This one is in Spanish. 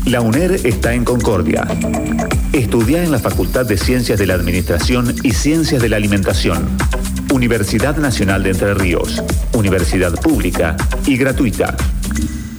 La UNER está en Concordia. Estudia en la Facultad de Ciencias de la Administración y Ciencias de la Alimentación. Universidad Nacional de Entre Ríos. Universidad pública y gratuita.